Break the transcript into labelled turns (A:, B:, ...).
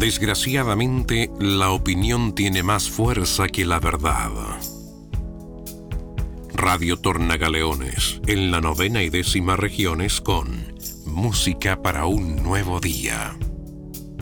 A: Desgraciadamente, la opinión tiene más fuerza que la verdad. Radio Tornagaleones, en la 9ª y 10ª regiones con música para un nuevo día.